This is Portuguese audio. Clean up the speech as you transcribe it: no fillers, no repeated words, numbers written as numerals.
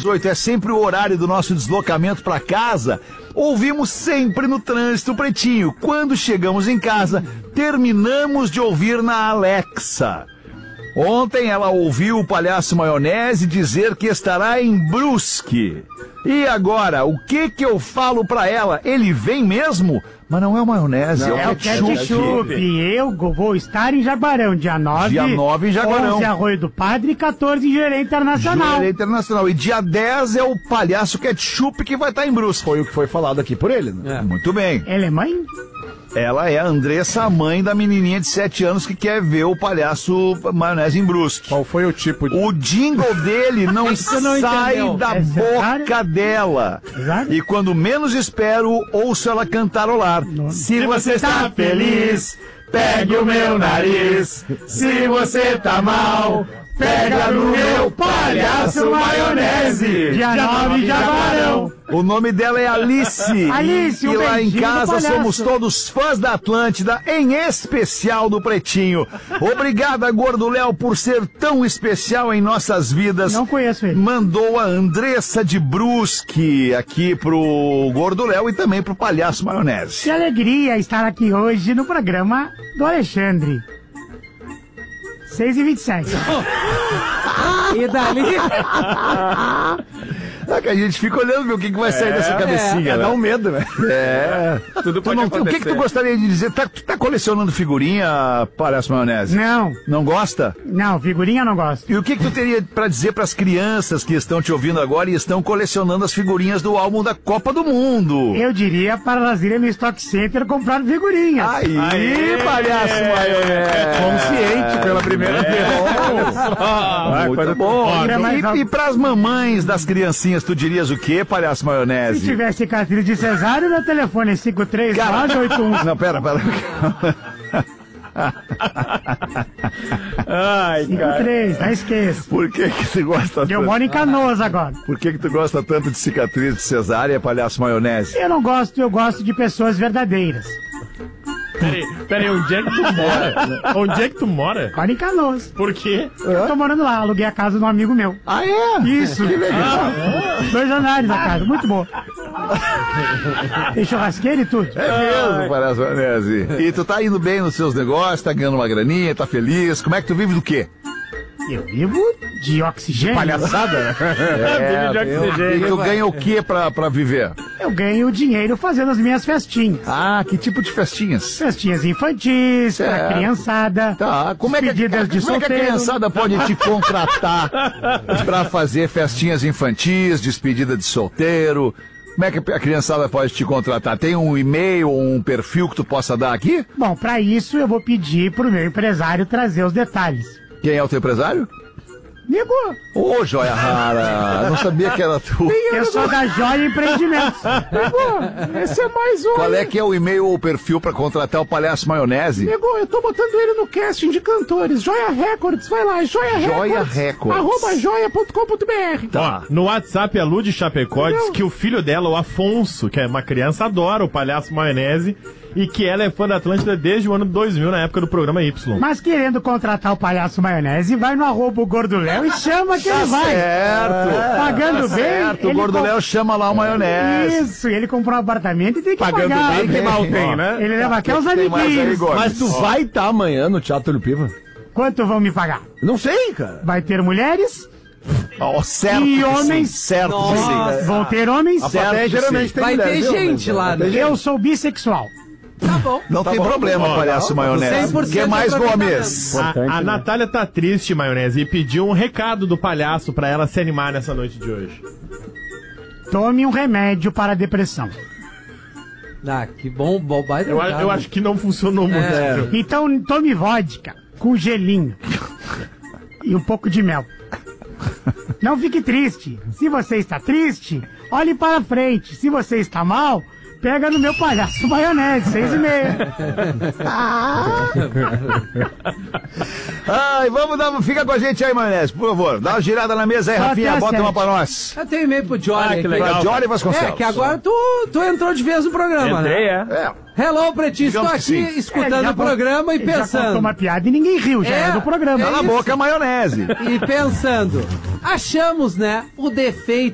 18 é sempre o horário do nosso deslocamento para casa, ouvimos sempre no trânsito o Pretinho. Quando chegamos em casa, terminamos de ouvir na Alexa. Ontem ela ouviu o Palhaço Maionese dizer que estará em Brusque. E agora, o que eu falo pra ela? Ele vem mesmo? Mas não é o maionese, não, é o ketchup. Eu vou estar em Jaguarão, dia 9. Dia 9 em Jaguarão. 11 Arroio do Padre e 14 em Jurerê Internacional. Jurerê Internacional. E dia 10 é o Palhaço Ketchup que vai estar em Brusque. Foi o que foi falado aqui por ele, né? Muito bem. Ela é mãe? Ela é a Andressa, a mãe da menininha de 7 anos que quer ver o Palhaço Maionese em Brusque. Qual foi o tipo de... O jingle dele não sai da boca dela. Exato. E quando menos espero, ouço ela cantarolar. Se você está feliz, pegue o meu nariz. Se você tá mal, pega no meu Palhaço Maionese. Dia 9 de Jaguarão. O nome dela é Alice. Alice, e lá em casa palhaço. somos todos fãs da Atlântida, em especial do Pretinho. Obrigada, Gordo Léo, por ser tão especial em nossas vidas. Não conheço ele. Mandou a Andressa de Brusque aqui pro Gordo Léo e também pro Palhaço Maionese. Que alegria estar aqui hoje no programa do Alexandre. 6h27. E dali? É que a gente fica olhando, ver o que vai sair dessa cabecinha. Dá um medo, né? Tudo pode acontecer. O que tu gostaria de dizer? Tu tá colecionando figurinha, Palhaço Maionese? Não. Não gosta? Não, figurinha eu não gosto. E o que tu teria pra dizer pras crianças que estão te ouvindo agora e estão colecionando as figurinhas do álbum da Copa do Mundo? Eu diria para elas irem no Stock Center comprar figurinhas. Aí, Palhaço Maionese! Consciente pela primeira vez. Muito bom. E pras mamães das criancinhas, tu dirias o quê, Palhaço Maionese? Se tiver cicatriz de cesárea, meu telefone é 53981. Não, pera. Ai, cara. 53, não esqueça. Por que tu gosta Eu tanto? moro em Canoas agora. Por que tu gosta tanto de cicatriz de cesárea, Palhaço Maionese? Eu gosto de pessoas verdadeiras. Peraí, onde é que tu mora? Onde é que tu mora? Moro em Canoas. Por quê? Eu tô morando lá, aluguei a casa de um amigo meu. Ah, é? Isso. Que legal. 2 andares a casa, muito boa. Tem churrasqueira e tudo. É mesmo, Palhaço Maionese. E tu tá indo bem nos seus negócios, tá ganhando uma graninha, tá feliz. Como é que tu vive do quê? Eu vivo de oxigênio. Palhaçada? E tu ganha o que pra viver? Eu ganho dinheiro fazendo as minhas festinhas. Ah, que tipo de festinhas? Festinhas infantis, pra Certo. criançada. Tá, como é que despedidas de a solteiro. criançada pode te contratar pra fazer festinhas infantis, despedida de solteiro? Como é que a criançada pode te contratar? Tem um e-mail ou um perfil que tu possa dar aqui? Bom, pra isso eu vou pedir pro meu empresário trazer os detalhes. Quem é o teu empresário? Nego, Ô, joia rara, não sabia que era tu. eu sou da Joia Empreendimentos. Esse é mais um. Qual é que é o e-mail ou o perfil pra contratar o Palhaço Maionese? Nego, eu tô botando ele no casting de cantores. Joia Records, vai lá, Joia Records. @joia.com.br. Tá. Ó, no WhatsApp, a Lu de Chapecó diz que o filho dela, o Afonso, que é uma criança, adora o Palhaço Maionese e que ela é fã da Atlântida desde o ano 2000, na época do programa Y. Mas querendo contratar o Palhaço Maionese, vai no @gordoléo e chama que ele vai. Certo. Pagando bem. Certo, o Gordo Léo chama lá o Maionese. Isso, e ele comprou um apartamento e tem que Pagando pagar. bem, que mal tem, né? Ele leva até os Tem mais aí, amiguinhos. Gordo? Mas tu vai estar amanhã no Teatro do Piva? Quanto vão me pagar? Não sei, cara. Vai ter mulheres Ó, certo e que homens. sim, certo que sim. Vão ter homens. A plateia geralmente tem Vai mulher, ter viu? gente lá, né? Eu sou bissexual. Tá bom. Não tem problema, Palhaço Maionese. 100% Que mais, aproveitamento. Gomes? A Natália tá triste, Maionese, e pediu um recado do palhaço pra ela se animar nessa noite de hoje. Tome um remédio para a depressão. Ah, que bom, baita Eu recado. acho que não funcionou muito. viu? Então tome vodka com gelinho e um pouco de mel. Não fique triste. Se você está triste, olhe para frente. Se você está mal, pega no meu Palhaço Maionese, 6h30. Ai, vamos dar. Fica com a gente aí, Maionese, por favor. Dá uma girada na mesa aí, Só Rafinha. até Bota às uma 7. pra nós. Eu tenho e-mail pro Johnny aqui. Pra Johnny Vasconcelos. É, que agora tu entrou de vez no programa, Entrei, né? é. É. Hello, Pretinho, estou Digamos que aqui sim. escutando o programa e Ele já contou pensando. uma piada e ninguém riu, já É, era do programa. Cala a isso. boca, Maionese. E pensando. Achamos, né, o defeito